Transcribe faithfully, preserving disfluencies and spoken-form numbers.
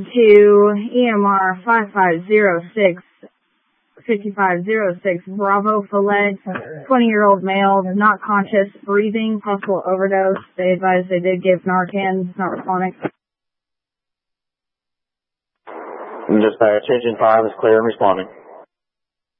to E M R five five zero six, five five zero six, Bravo Follett, twenty-year-old male, not conscious, breathing, possible overdose. They advised they did give Narcan, it's not responding. Dispatch, engine five is clear and responding.